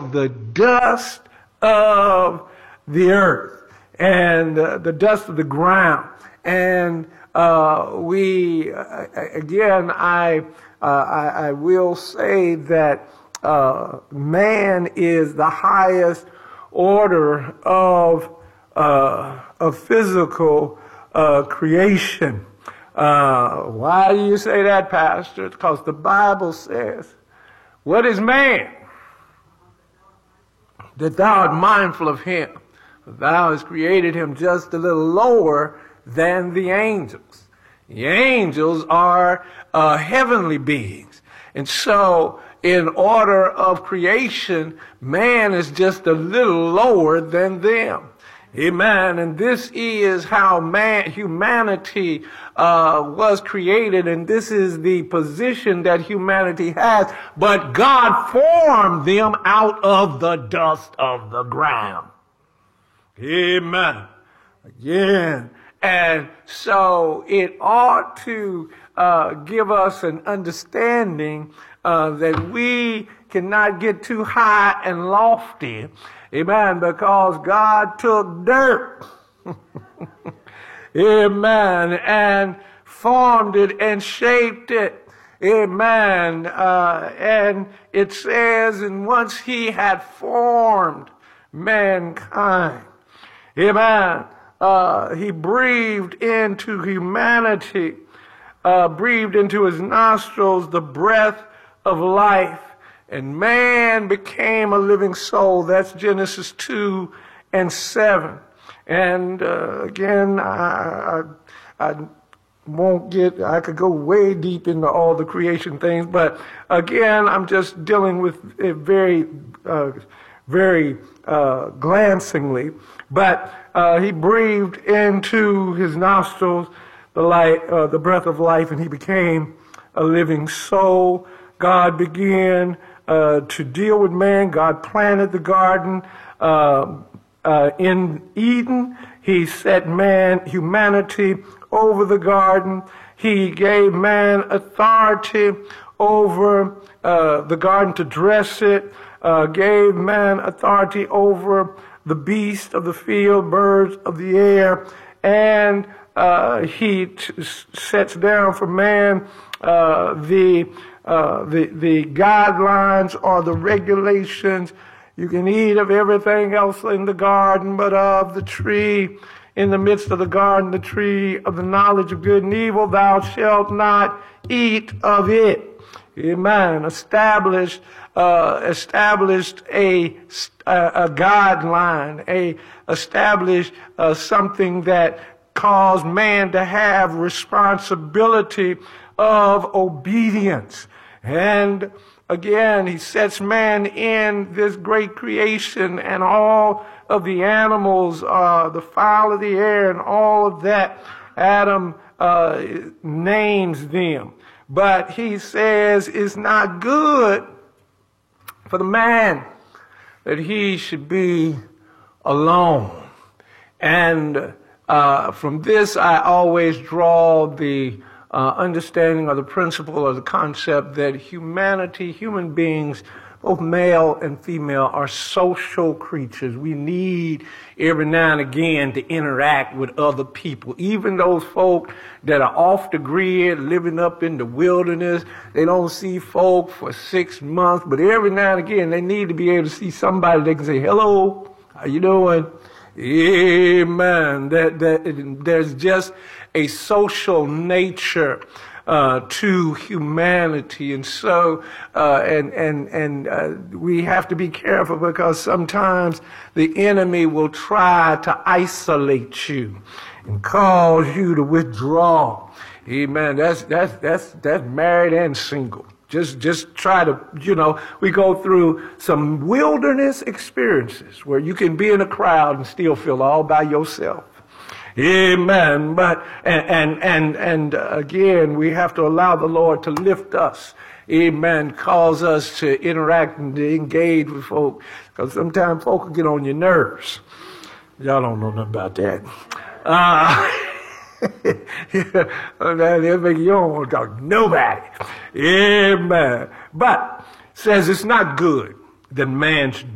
called the dust of the earth and the dust of the ground. And I will say that man is the highest order of physical creation. Why do you say that, Pastor? Because the Bible says, what is man that thou art mindful of him? Thou hast created him just a little lower than the angels. The angels are heavenly beings. And so, in order of creation, man is just a little lower than them. Amen. And this is how humanity was created, and this is the position that humanity has. But God formed them out of the dust of the ground. Amen. Again. And so it ought to give us an understanding that we cannot get too high and lofty. Amen. Because God took dirt. Amen. And formed it and shaped it. Amen. And it says, and once he had formed mankind, amen, he breathed into humanity, breathed into his nostrils the breath of life, and man became a living soul. That's Genesis 2:7. And again, I could go way deep into all the creation things, but again, I'm just dealing with it very glancingly. But he breathed into his nostrils the breath of life, and he became a living soul. God began to deal with man. God planted the garden in Eden. He set humanity over the garden. He gave man authority over the garden to dress it, gave man authority over the beasts of the field, birds of the air, and he sets down for man the guidelines or the regulations. You can eat of everything else in the garden, but of the tree in the midst of the garden, the tree of the knowledge of good and evil, thou shalt not eat of it. Amen. Established a guideline, established something that caused man to have responsibility of obedience. And again, he sets man in this great creation, and all of the animals, the fowl of the air, and all of that. Adam names them. But he says it's not good for the man that he should be alone. And from this, I always draw the understanding or the principle or the concept that human beings, both male and female, are social creatures. We need every now and again to interact with other people. Even those folk that are off the grid, living up in the wilderness, they don't see folk for 6 months, but every now and again they need to be able to see somebody they can say, hello, how you doing? Amen. There's just a social nature to humanity, and so we have to be careful, because sometimes the enemy will try to isolate you and cause you to withdraw. Amen. That's married and single. Just try to, we go through some wilderness experiences where you can be in a crowd and still feel all by yourself. Amen. But, and again, we have to allow the Lord to lift us. Amen. Cause us to interact and to engage with folk. Because sometimes folk will get on your nerves. Y'all don't know nothing about that. They'll make you don't want to talk to nobody. Amen. But says it's not good that man should